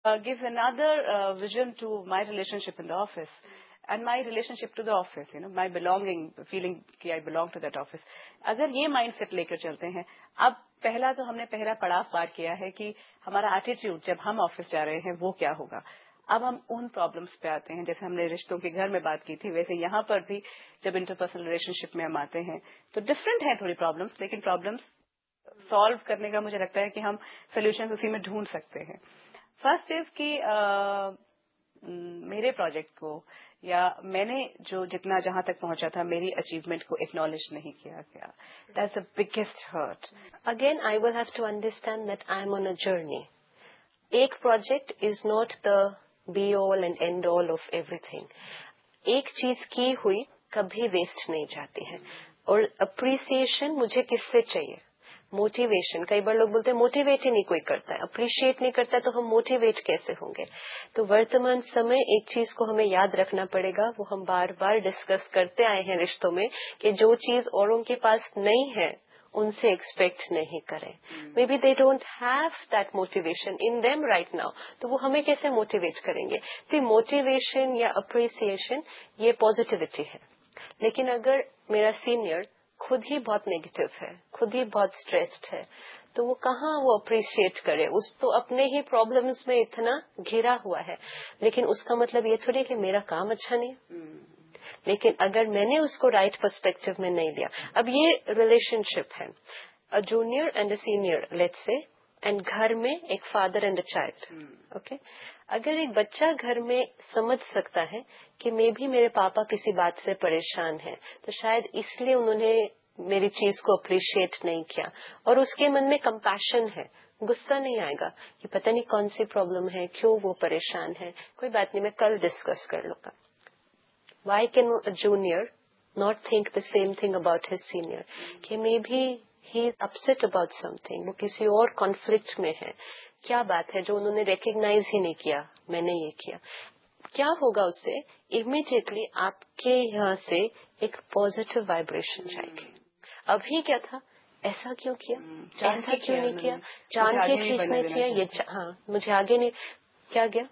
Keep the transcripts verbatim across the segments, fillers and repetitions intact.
gives another uh, vision to my relationship in the office and my relationship to the office, you know, my belonging, feeling कि I belong to that office. अगर ये mindset लेकर चलते हैं, अब पहला तो हमने पहला पड़ाव पार किया है कि हमारा attitude जब हम ऑफिस जा रहे हैं वो क्या होगा. अब हम उन प्रॉब्लम्स पे आते हैं, जैसे हमने रिश्तों के घर में बात की थी, वैसे यहाँ पर भी जब इंटरपर्सनल रिलेशनशिप में हम आते हैं तो डिफरेंट है थोड़ी प्रॉब्लम्स, लेकिन प्रॉब्लम्स सॉल्व करने का मुझे लगता है कि हम सोल्यूशन उसी में ढूंढ सकते हैं. फर्स्ट इज कि uh, मेरे प्रोजेक्ट को या मैंने जो जितना जहां तक पहुंचा था मेरी अचीवमेंट को एक्नॉलेज नहीं किया गया. That's the biggest hurt. Again I will have to understand that I am on a journey. एक project is not the be all and and all of everything. एक चीज की हुई कभी वेस्ट नहीं जाती है. और अप्रिसिएशन मुझे किससे चाहिए? मोटिवेशन. कई बार लोग बोलते हैं मोटिवेट ही नहीं कोई करता है, अप्रिशिएट नहीं करता है, तो हम मोटिवेट कैसे होंगे? तो वर्तमान समय एक चीज को हमें याद रखना पड़ेगा, वो हम बार बार डिस्कस करते आए हैं रिश्तों में, कि जो चीज औरों के पास नहीं है उनसे एक्सपेक्ट नहीं करें. May be they don't have that motivation in them right now, तो वो हमें कैसे मोटिवेट करेंगे? तो मोटिवेशन या अप्रिसिएशन ये पॉजिटिविटी है. लेकिन अगर मेरा सीनियर खुद ही बहुत नेगेटिव है, खुद ही बहुत स्ट्रेस्ड है, तो वो कहाँ वो अप्रिशिएट करे? उस तो अपने ही प्रॉब्लम्स में इतना घिरा हुआ है. लेकिन उसका मतलब ये थोड़ी कि मेरा काम अच्छा नहीं. लेकिन अगर मैंने उसको राइट पर्सपेक्टिव में नहीं लिया, अब ये रिलेशनशिप है, a junior and a senior let's say, and घर में एक father and a child. Okay, अगर एक बच्चा घर में समझ सकता है कि मे भी मेरे पापा किसी बात से परेशान है, तो शायद इसलिए उन्होंने मेरी चीज को अप्रिशिएट नहीं किया, और उसके मन में कंपैशन है, गुस्सा नहीं आएगा कि पता नहीं कौन सी प्रॉब्लम है, क्यों वो परेशान है, कोई बात नहीं, मैं कल डिस्कस कर लूंगा. Y can a junior not think the same thing about his senior, कि मे भी he is upset about something, वो किसी और कॉन्फ्लिक्ट में है, क्या बात है जो उन्होंने रिकग्नाइज ही नहीं किया, मैंने ये किया. क्या होगा उससे? इमीडिएटली आपके यहाँ से एक पॉजिटिव वाइब्रेशन जाएगी. अभी क्या था, ऐसा क्यों किया, ऐसा क्यों नहीं किया, जान के खींचना चाहिए, ये हाँ मुझे आगे नहीं, क्या गया,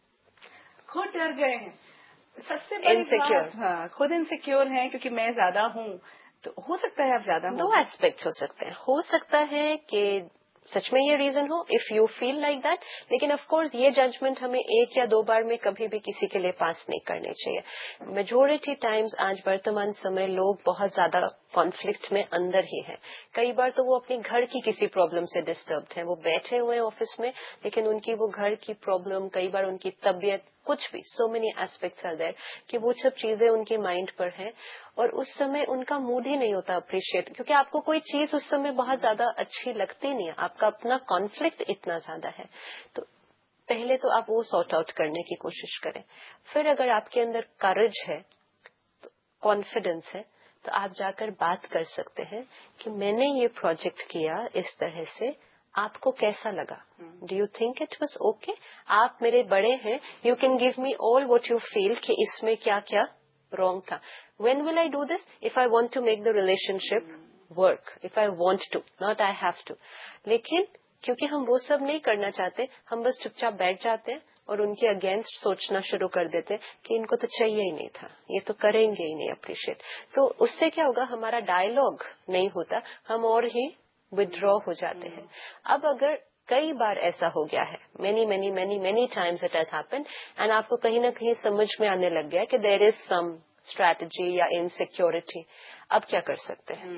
खुद डर गए हैं. सबसे बड़ी बात, हाँ, खुद इनसिक्योर हैं क्योंकि मैं ज्यादा हूँ. तो हो सकता है आप ज्यादा, दो एस्पेक्ट हो सकते हैं. हो सकता है कि सच में ये रीजन हो, if you feel like that. लेकिन ऑफ कोर्स ये जजमेंट हमें एक या दो बार में कभी भी किसी के लिए पास नहीं करने चाहिए. मेजोरिटी टाइम्स आज वर्तमान समय लोग बहुत ज्यादा कॉन्फ्लिक्ट में अंदर ही हैं. कई बार तो वो अपनी घर की किसी प्रॉब्लम से डिस्टर्ब्ड हैं, वो बैठे हुए हैं ऑफिस में, लेकिन उनकी वो घर की प्रॉब्लम, कई बार उनकी तबीयत, कुछ भी, so many aspects are there कि वो सब चीजें उनके माइंड पर हैं, और उस समय उनका मूड ही नहीं होता अप्रिशिएट, क्योंकि आपको कोई चीज उस समय बहुत ज्यादा अच्छी लगती नहीं है, आपका अपना कॉन्फ्लिक्ट इतना ज्यादा है. तो पहले तो आप वो सॉर्ट आउट करने की कोशिश करें. फिर अगर आपके अंदर करेज है, तो कॉन्फिडेंस है, तो आप जाकर बात कर सकते हैं कि मैंने ये प्रोजेक्ट किया इस तरह से, आपको कैसा लगा? Do you think it was okay? आप मेरे बड़े हैं, you can give me all what you feel कि इसमें क्या क्या रॉन्ग था. When will I do this? If I want to make the relationship work, if I want to, not I have to. लेकिन क्योंकि हम वो सब नहीं करना चाहते, हम बस चुपचाप बैठ जाते हैं और उनके अगेंस्ट सोचना शुरू कर देते हैं कि इनको तो चाहिए ही नहीं था, ये तो करेंगे ही नहीं अप्रिशिएट. तो उससे क्या होगा, हमारा डायलॉग नहीं होता, हम और ही विड्रॉ हो जाते हैं. अब अगर कई बार ऐसा हो गया है, many many many many times it has happened, and आपको कहीं ना कहीं समझ में आने लग गया कि देयर इज सम स्ट्रैटेजी या इनसिक्योरिटी, अब क्या कर सकते हैं?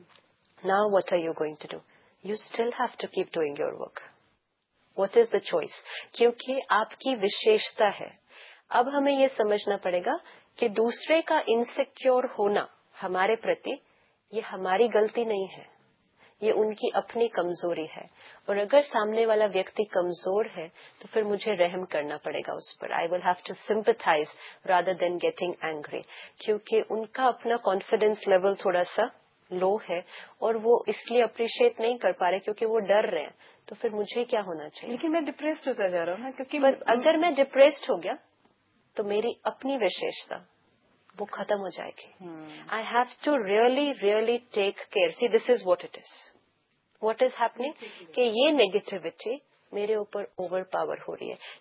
Now what are you going to do? You still have to keep doing your work. What is the choice? क्योंकि आपकी विशेषता है. अब हमें ये समझना पड़ेगा कि दूसरे का इनसिक्योर होना हमारे प्रति, ये हमारी गलती नहीं है, ये उनकी अपनी कमजोरी है. और अगर सामने वाला व्यक्ति कमजोर है तो फिर मुझे रहम करना पड़ेगा उस पर. I will have to sympathise rather than getting angry, क्योंकि उनका अपना कॉन्फिडेंस लेवल थोड़ा सा लो है और वो इसलिए अप्रिशिएट नहीं कर पा रहे क्योंकि वो डर रहे हैं. तो फिर मुझे क्या होना चाहिए? लेकिन मैं डिप्रेस्ड होता जा रहा हूँ ना, क्योंकि पर अगर मैं डिप्रेस्ड हो गया तो मेरी अपनी विशेषता वो खत्म हो जाएगी. I have to really really take care. C, this is what it is. What is happening कि ये नेगेटिविटी मेरे ऊपर ओवर पावर हो रही है.